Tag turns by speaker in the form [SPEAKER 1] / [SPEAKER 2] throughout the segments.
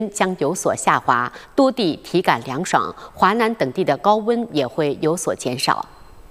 [SPEAKER 1] 将有所下滑，多地体感凉爽，华南等地的高温也会有所减少。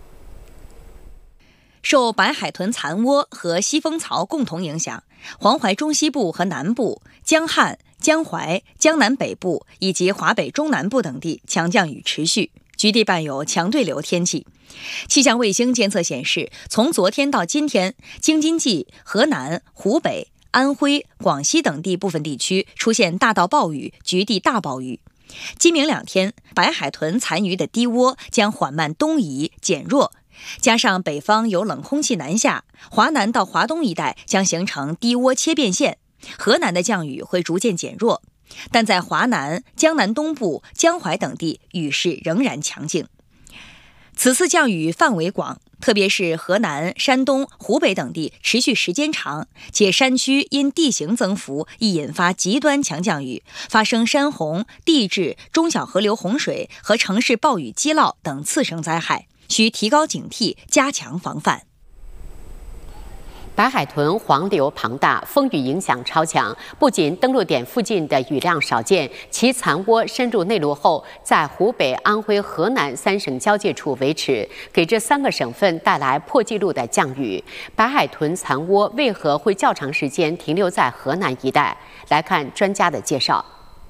[SPEAKER 2] 受白海豚残涡和西风槽共同影响，黄淮中西部和南部、江汉、江淮、江南北部以及华北中南部等地强降雨持续，局地伴有强对流天气。气象卫星监测显示，从昨天到今天，京津冀、河南、湖北、安徽、广西等地部分地区出现大到暴雨、局地大暴雨。今明2天，白海豚残余的低涡将缓慢东移减弱，加上北方有冷空气南下，华南到华东一带将形成低涡切变线，河南的降雨会逐渐减弱，但在华南、江南东部、江淮等地雨势仍然强劲。此次降雨范围广，特别是河南、山东、湖北等地持续时间长，且山区因地形增幅易引发极端强降雨，发生山洪、地质、中小河流洪水和城市暴雨积涝等次生灾害，需提高警惕，加强防范。
[SPEAKER 1] 白海豚黄流庞大，风雨影响超强，不仅登陆点附近的雨量少见，其残涡深入内陆后，在湖北、安徽、河南3省交界处维持，给这3个省份带来破纪录的降雨。白海豚残涡为何会较长时间停留在河南一带？来看专家的介绍。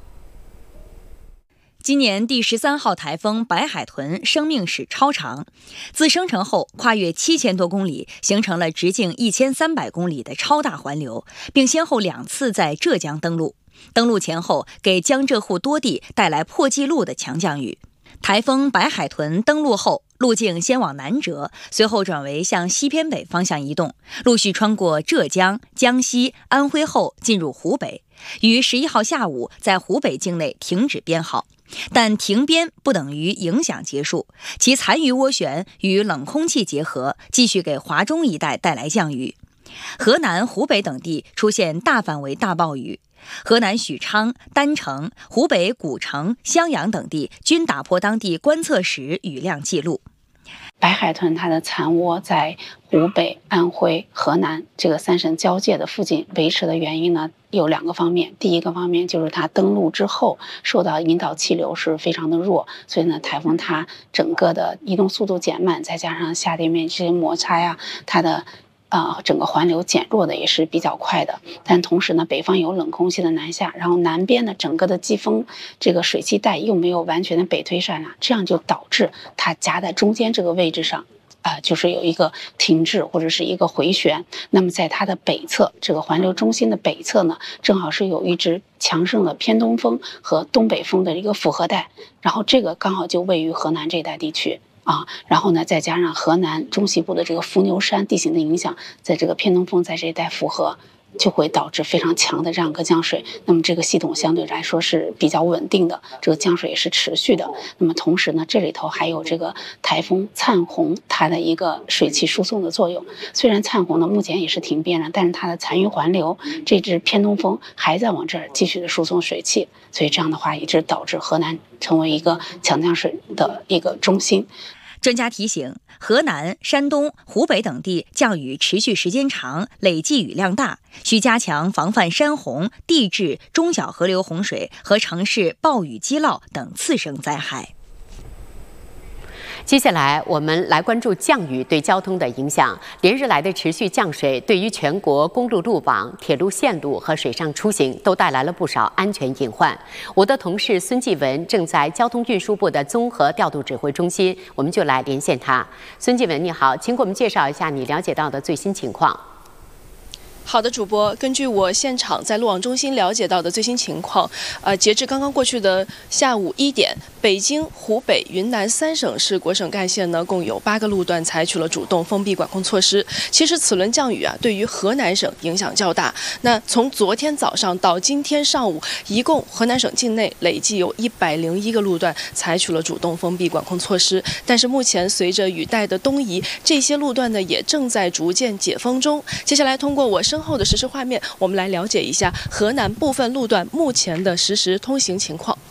[SPEAKER 2] 今年第13号台风白海豚生命史超长，自生成后跨越7000多公里，形成了直径1300公里的超大环流，并先后2次在浙江登陆。登陆前后，给江浙沪多地带来破纪录的强降雨。台风白海豚登陆后，路径先往南折，随后转为向西偏北方向移动，陆续穿过浙江、江西、安徽后进入湖北，于11号下午在湖北境内停止编号。但停编不等于影响结束，其残余涡旋与冷空气结合，继续给华中一带带来降雨。河南、湖北等地出现大范围大暴雨，河南许昌、郸城、湖北古城、襄阳等地均打破当地观测史雨量记录。
[SPEAKER 3] 白海豚它的残涡在湖北、安徽、河南这个3省交界的附近维持的原因呢，有2个方面。第一个方面就是它登陆之后受到引导气流是非常的弱，所以呢，台风它整个的移动速度减慢，再加上下地面这些摩擦呀，它的整个环流减弱的也是比较快的。但同时呢，北方有冷空气的南下，然后南边的整个的季风这个水汽带又没有完全的北推上来，这样就导致它夹在中间这个位置上就是有一个停滞或者是一个回旋。那么在它的北侧，这个环流中心的北侧呢，正好是有一支强盛的偏东风和东北风的一个复合带，然后这个刚好就位于河南这一带地区。然后呢，再加上河南中西部的这个伏牛山地形的影响，在这个偏东风在这一带复合，就会导致非常强的这样一个降水。那么这个系统相对来说是比较稳定的，这个降水也是持续的。那么同时呢，这里头还有这个台风灿红它的一个水汽输送的作用。虽然灿红呢目前也是停编了，但是它的残余环流这支偏东风还在往这儿继续的输送水汽，所以这样的话一直导致河南成为一个强降水的一个中心。
[SPEAKER 2] 专家提醒，河南、山东、湖北等地降雨持续时间长，累计雨量大，需加强防范山洪、地质、中小河流洪水和城市暴雨积涝等次生灾害。
[SPEAKER 1] 接下来，我们来关注降雨对交通的影响。连日来的持续降水，对于全国公路路网、铁路线路和水上出行都带来了不少安全隐患。我的同事孙继文正在交通运输部的综合调度指挥中心，我们就来连线他。孙继文，你好，请给我们介绍一下你了解到的最新情况。
[SPEAKER 4] 好的，主播，根据我现场在路网中心了解到的最新情况，截至刚刚过去的下午1点，北京、湖北、云南3省市国省干线呢，共有8个路段采取了主动封闭管控措施。其实此轮降雨对于河南省影响较大。那从昨天早上到今天上午，一共河南省境内累计有101个路段采取了主动封闭管控措施。但是目前随着雨带的东移，这些路段呢也正在逐渐解封中。接下来通过我身后的实时画面，我们来了解一下河南部分路段目前的实时通行情况。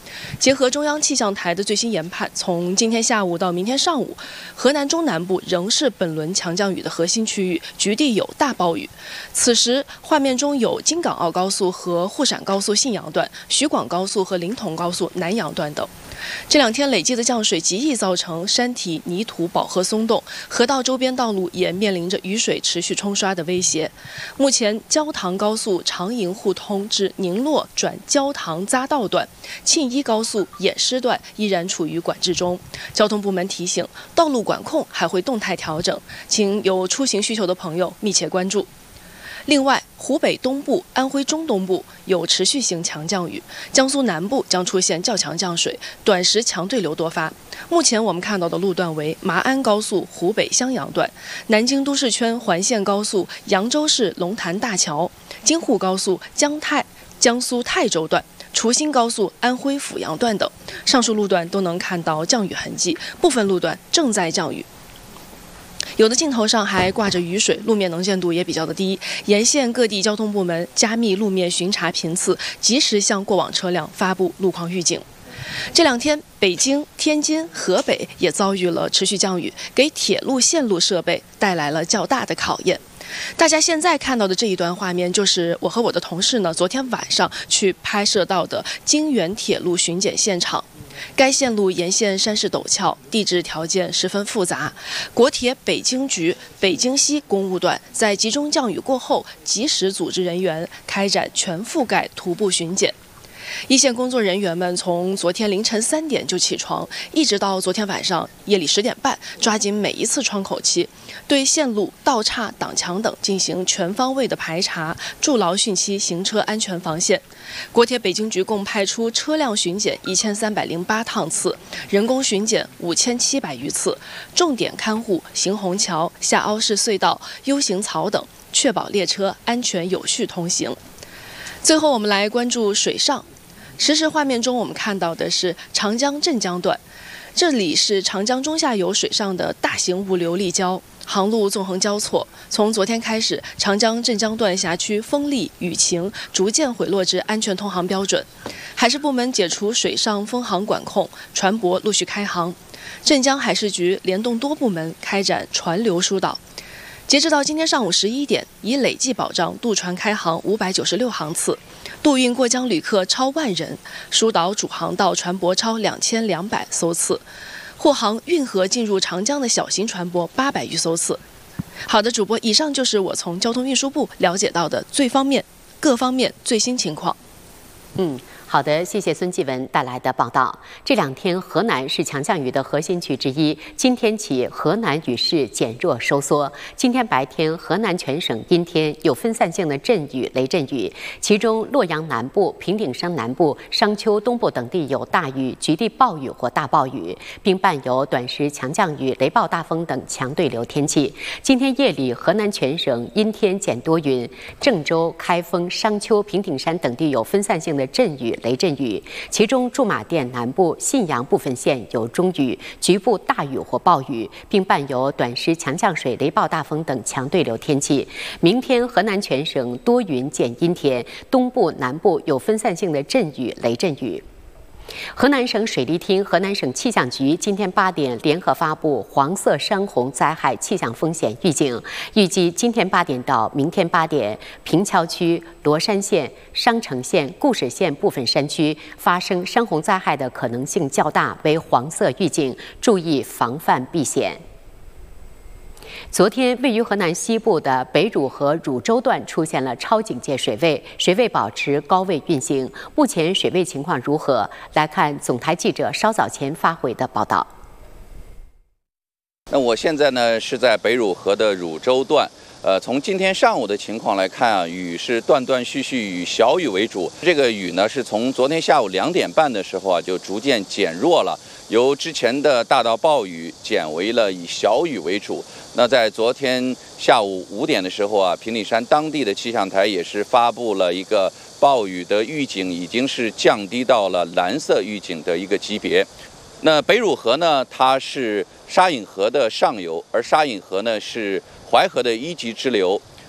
[SPEAKER 4] 结合中央气象台的最新研判，从今天下午到明天上午，河南中南部仍是本轮强降雨的核心区域，局地有大暴雨。此时画面中有京港澳高速和沪陕高速信阳段、徐广高速和临潼高速南阳段等。这2天累计的降水极易造成山体泥土饱和松动，河道周边道路也面临着雨水持续冲刷的威胁。目前焦塘高速长营互通至宁洛转焦塘匝道段、庆一高速偃师段依然处于管制中。交通部门提醒，道路管控还会动态调整，请有出行需求的朋友密切关注。另外，湖北东部、安徽中东部有持续性强降雨，江苏南部将出现较强降水，短时强对流多发。目前我们看到的路段为麻安高速湖北襄阳段、南京都市圈环线高速扬州市龙潭大桥、京沪高速江苏泰州段、滁兴高速安徽阜阳段等。上述路段都能看到降雨痕迹，部分路段正在降雨。有的镜头上还挂着雨水，路面能见度也比较的低。沿线各地交通部门加密路面巡查频次，及时向过往车辆发布路况预警。这2天，北京、天津、河北也遭遇了持续降雨，给铁路线路设备带来了较大的考验。大家现在看到的这一段画面，就是我和我的同事呢，昨天晚上去拍摄到的京原铁路巡检现场。该线路沿线山势陡峭，地质条件十分复杂。国铁北京局北京西公务段在集中降雨过后，及时组织人员开展全覆盖徒步巡检。一线工作人员们从昨天凌晨3点就起床，一直到昨天晚上夜里10点半，抓紧每一次窗口期，对线路、道岔、挡墙等进行全方位的排查，筑牢汛期行车安全防线。国铁北京局共派出车辆巡检1308趟次，人工巡检5700余次，重点看护邢虹桥、下凹式隧道、U形槽等，确保列车安全有序通行。最后，我们来关注水上。实时画面中，我们看到的是长江镇江段，这里是长江中下游水上的大型物流立交，航路纵横交错。从昨天开始，长江镇江段辖区风力、雨情逐渐回落至安全通航标准，海事部门解除水上风航管控，船舶陆续开航。镇江海事局联动多部门开展船流疏导。截至到今天上午11点，已累计保障渡船开航596航次，渡运过江旅客超10000人，疏导主航道船舶超2200艘次，货航运河进入长江的小型船舶800余艘次。好的，主播，以上就是我从交通运输部了解到的各方面最新情况。
[SPEAKER 1] 好的，谢谢孙继文带来的报道。这2天，河南是强降雨的核心区之一。今天起，河南雨势减弱收缩。今天白天，河南全省阴天，有分散性的阵雨、雷阵雨，其中洛阳南部、平顶山南部、商丘东部等地有大雨、局地暴雨或大暴雨，并伴有短时强降雨、雷暴大风等强对流天气。今天夜里，河南全省阴天减多云，郑州、开封、商丘、平顶山等地有分散性的阵雨、雷阵雨，其中驻马店南部、信阳部分县有中雨，局部大雨或暴雨，并伴有短时强降水、雷暴大风等强对流天气。明天河南全省多云见阴天，东部、南部有分散性的阵雨、雷阵雨。河南省水利厅、河南省气象局今天8点联合发布黄色山洪灾害气象风险预警，预计今天8点到明天8点，平桥区、罗山县、商城县、固始县部分山区发生山洪灾害的可能性较大，为黄色预警，注意防范避险。昨天，位于河南西部的北汝河汝州段出现了超警戒水位，水位保持高位运行。目前水位情况如何？来看总台记者稍早前发回的报道。
[SPEAKER 5] 那我现在呢是在北汝河的汝州段。从今天上午的情况来看啊，雨是断断续续，以小雨为主。这个雨呢是从昨天下午2点半的时候啊就逐渐减弱了，由之前的大到暴雨减为了以小雨为主。那在昨天下午5点的时候啊，平顶山当地的气象台也是发布了一个暴雨的预警，已经是降低到了蓝色预警的一个级别。那北汝河呢，它是沙隐河的上游，而沙隐河呢是淮河的1级支流。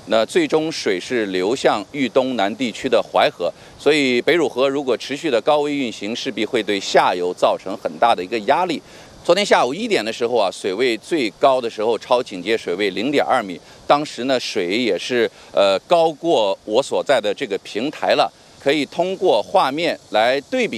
[SPEAKER 5] 那最终水是流向豫东南地区的淮河，所以北汝河如果持续的高位运行，势必会对下游造成很大的一个压力。昨天下午1点的时候啊，水位最高的时候超警戒水位0.2米，当时呢水也是高过我所在的这个平台了。可以通过画面来对比